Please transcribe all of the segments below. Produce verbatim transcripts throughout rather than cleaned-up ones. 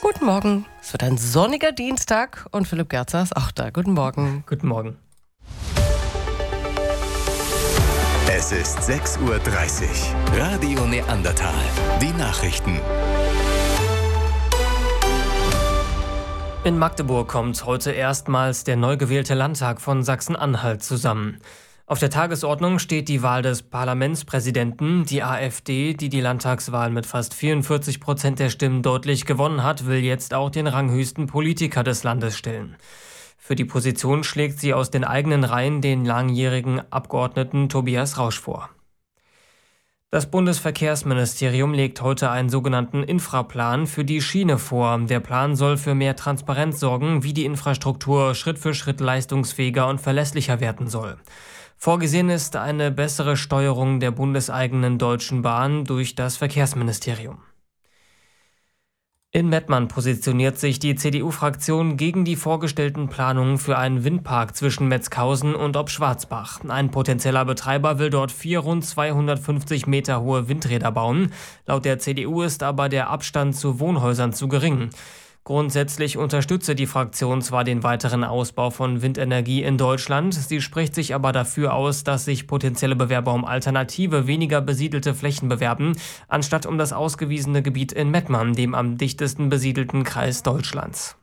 Guten Morgen. Es wird ein sonniger Dienstag und Philipp Gerzer ist auch da. Guten Morgen. Guten Morgen. Es ist sechs Uhr dreißig. Radio Neandertal. Die Nachrichten. In Magdeburg kommt heute erstmals der neu gewählte Landtag von Sachsen-Anhalt zusammen. Auf der Tagesordnung steht die Wahl des Parlamentspräsidenten. Die AfD, die die Landtagswahl mit fast vierundvierzig Prozent der Stimmen deutlich gewonnen hat, will jetzt auch den ranghöchsten Politiker des Landes stellen. Für die Position schlägt sie aus den eigenen Reihen den langjährigen Abgeordneten Tobias Rausch vor. Das Bundesverkehrsministerium legt heute einen sogenannten Infraplan für die Schiene vor. Der Plan soll für mehr Transparenz sorgen, wie die Infrastruktur Schritt für Schritt leistungsfähiger und verlässlicher werden soll. Vorgesehen ist eine bessere Steuerung der bundeseigenen Deutschen Bahn durch das Verkehrsministerium. In Mettmann positioniert sich die C D U-Fraktion gegen die vorgestellten Planungen für einen Windpark zwischen Metzghausen und Obschwarzbach. Ein potenzieller Betreiber will dort vier rund zweihundertfünfzig Meter hohe Windräder bauen. Laut der C D U ist aber der Abstand zu Wohnhäusern zu gering. Grundsätzlich unterstütze die Fraktion zwar den weiteren Ausbau von Windenergie in Deutschland, sie spricht sich aber dafür aus, dass sich potenzielle Bewerber um alternative, weniger besiedelte Flächen bewerben, anstatt um das ausgewiesene Gebiet in Mettmann, dem am dichtesten besiedelten Kreis Deutschlands.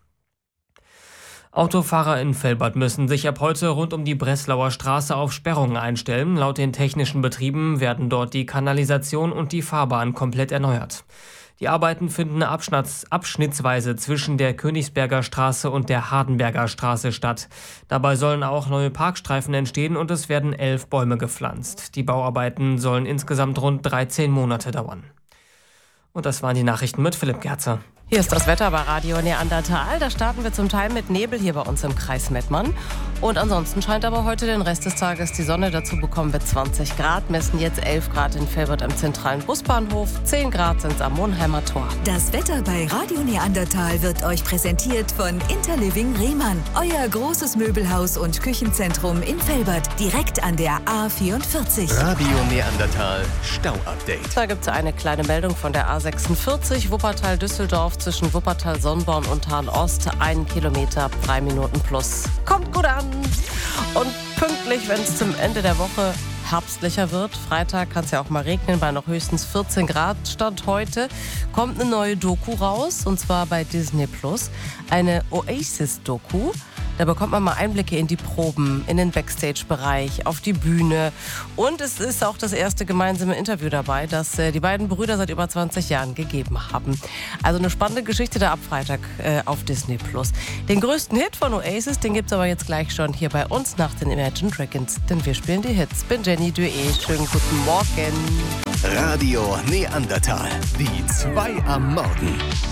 Autofahrer in Velbert müssen sich ab heute rund um die Breslauer Straße auf Sperrungen einstellen. Laut den technischen Betrieben werden dort die Kanalisation und die Fahrbahn komplett erneuert. Die Arbeiten finden abschnitts- abschnittsweise zwischen der Königsberger Straße und der Hardenberger Straße statt. Dabei sollen auch neue Parkstreifen entstehen und es werden elf Bäume gepflanzt. Die Bauarbeiten sollen insgesamt rund dreizehn Monate dauern. Und das waren die Nachrichten mit Philipp Gerzer. Hier ist das Wetter bei Radio Neandertal. Da starten wir zum Teil mit Nebel hier bei uns im Kreis Mettmann. Und ansonsten scheint aber heute den Rest des Tages die Sonne. Dazu bekommen wir zwanzig Grad, messen jetzt elf Grad in Velbert am zentralen Busbahnhof. zehn Grad sind es am Monheimer Tor. Das Wetter bei Radio Neandertal wird euch präsentiert von Interliving Rehmann. Euer großes Möbelhaus und Küchenzentrum in Velbert, direkt an der A vierundvierzig. Radio Neandertal Stau-Update. Da gibt es eine kleine Meldung von der A sechsundvierzig, Wuppertal-Düsseldorf zwischen Wuppertal-Sonnborn und Hahn-Ost. Ein Kilometer, drei Minuten plus. Kommt gut an! Und pünktlich, wenn es zum Ende der Woche herbstlicher wird, Freitag kann es ja auch mal regnen, bei noch höchstens vierzehn Grad Stand heute, kommt eine neue Doku raus, und zwar bei Disney Plus, eine Oasis-Doku. Da bekommt man mal Einblicke in die Proben, in den Backstage-Bereich, auf die Bühne. Und es ist auch das erste gemeinsame Interview dabei, das äh, die beiden Brüder seit über zwanzig Jahren gegeben haben. Also eine spannende Geschichte da ab Freitag äh, auf Disney Plus. Den größten Hit von Oasis, den gibt's aber jetzt gleich schon hier bei uns nach den Imagine Dragons. Denn wir spielen die Hits. Bin Jenny Duet. Schönen guten Morgen. Radio Neandertal. Die zwei am Morgen.